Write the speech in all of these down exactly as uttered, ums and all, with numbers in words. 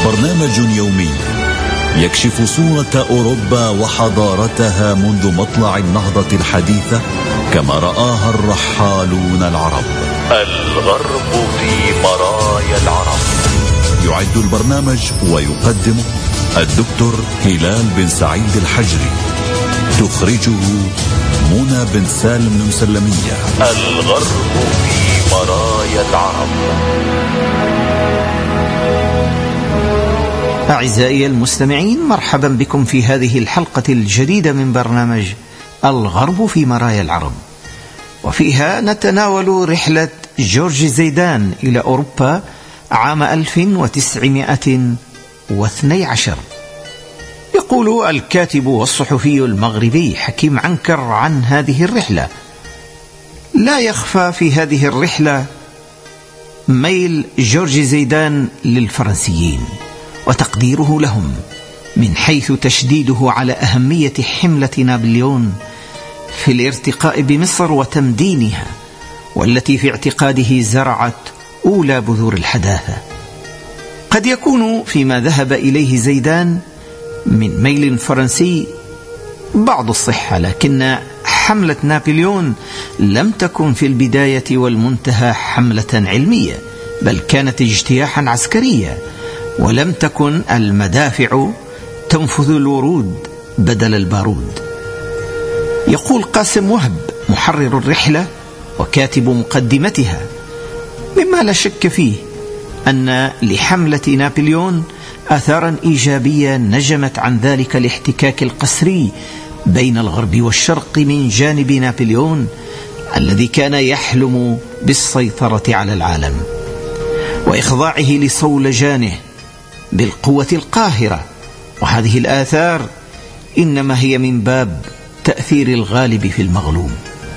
برنامج يومي يكشف صورة أوروبا وحضارتها منذ مطلع النهضة الحديثة كما رآها الرحالون العرب. الغرب في مرايا العرب. يعد البرنامج ويقدمه الدكتور هلال بن سعيد الحجري، تخرجه منى بن سالم المسلمية. الغرب في مرايا العرب. أعزائي المستمعين، مرحبا بكم في هذه الحلقة الجديدة من برنامج الغرب في مرايا العرب، وفيها نتناول رحلة جورج زيدان إلى أوروبا عام ألف وتسعمائة واثني عشر. يقول الكاتب والصحفي المغربي حكيم عنكر عن هذه الرحلة: لا يخفى في هذه الرحلة ميل جورج زيدان للفرنسيين وتقديره لهم، من حيث تشديده على أهمية حملة نابليون في الارتقاء بمصر وتمدينها، والتي في اعتقاده زرعت أولى بذور الحداثة. قد يكون فيما ذهب إليه زيدان من ميل فرنسي بعض الصحة، لكن حملة نابليون لم تكن في البداية والمنتهى حملة علمية، بل كانت اجتياحا عسكريا، ولم تكن المدافع تنفذ الورود بدل البارود. يقول قاسم وهب محرر الرحلة وكاتب مقدمتها: مما لا شك فيه أن لحملة نابليون آثارا إيجابية نجمت عن ذلك الاحتكاك القسري بين الغرب والشرق من جانب نابليون الذي كان يحلم بالسيطرة على العالم وإخضاعه لصولجانه بالقوة القاهرة، وهذه الآثار إنما هي من باب تأثير الغالب في المغلوب.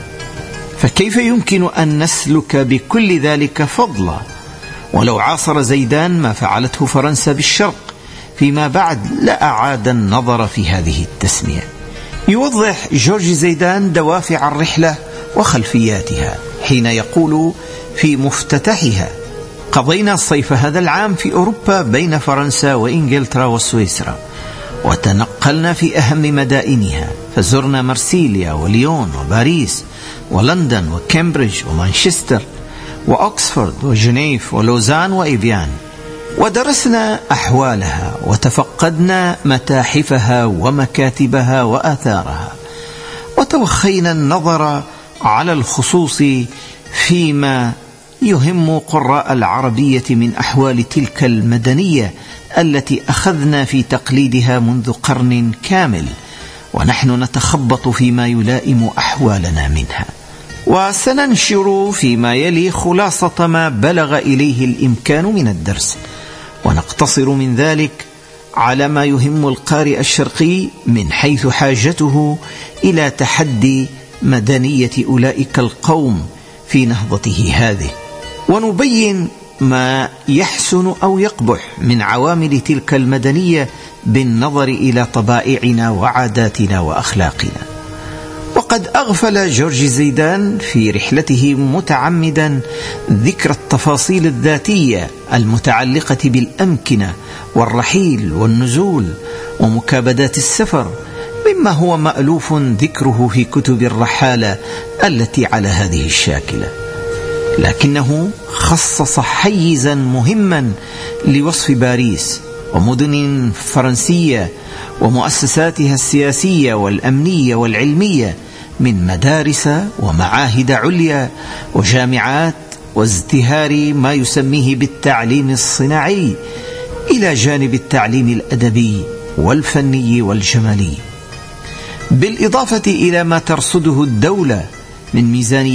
فكيف يمكن أن نسلك بكل ذلك فضلا ولو عاصر زيدان ما فعلته فرنسا بالشرق فيما بعد لا أعاد النظر في هذه التسمية؟ يوضح جورج زيدان دوافع الرحلة وخلفياتها حين يقول في مفتتحها: قضينا صيف هذا العام في أوروبا بين فرنسا وإنجلترا وسويسرا، وتنقلنا في أهم مدائنها، فزرنا مرسيليا وليون وباريس ولندن وكامبريدج ومانشستر وأكسفورد وجنيف ولوزان وإيفيان، ودرسنا أحوالها وتفقدنا متاحفها ومكاتبها وآثارها، وتوخينا النظر على الخصوص فيما يهم قراء العربية من أحوال تلك المدنية التي أخذنا في تقليدها منذ قرن كامل، ونحن نتخبط فيما يلائم أحوالنا منها. وسننشر فيما يلي خلاصة ما بلغ إليه الإمكان من الدرس، ونقتصر من ذلك على ما يهم القارئ الشرقي من حيث حاجته إلى تحدي مدنية أولئك القوم في نهضته هذه، ونبين ما يحسن أو يقبح من عوامل تلك المدنية بالنظر إلى طبائعنا وعاداتنا وأخلاقنا. وقد أغفل جورج زيدان في رحلته متعمدا ذكر التفاصيل الذاتية المتعلقة بالأمكنة والرحيل والنزول ومكابدات السفر، مما هو مألوف ذكره في كتب الرحالة التي على هذه الشاكلة، لكنه خصص حيزا مهما لوصف باريس ومدن فرنسية ومؤسساتها السياسية والأمنية والعلمية من مدارس ومعاهد عليا وجامعات وازدهار ما يسميه بالتعليم الصناعي، إلى جانب التعليم الأدبي والفني والجمالي، بالإضافة إلى ما ترصده الدولة من ميزانية